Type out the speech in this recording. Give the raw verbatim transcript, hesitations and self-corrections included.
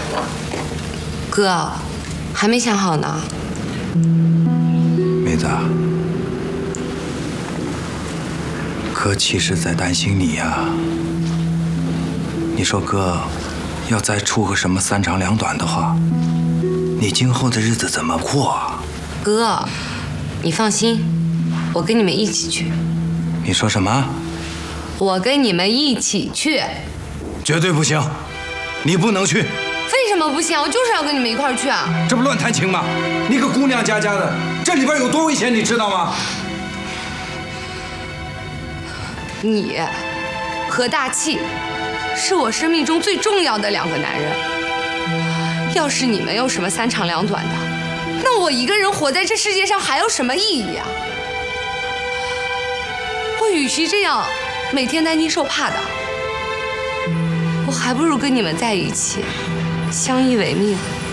哥，还没想好呢。 妹子，哥其实在担心你呀。你说哥，要再出个什么三长两短的话，你今后的日子怎么过啊？ 哥，你放心，我跟你们一起去。 你说什么？ 我跟你们一起去。 绝对不行，你不能去。 为什么不行？我就是要跟你们一块儿去啊！ 这不乱弹琴吗？你个姑娘家家的，这里边有多危险，你知道吗？ 你和大气是我生命中最重要的两个男人。要是你们有什么三长两短的，那我一个人活在这世界上还有什么意义啊？我与其这样每天担惊受怕的，我还不如跟你们在一起，相依为命。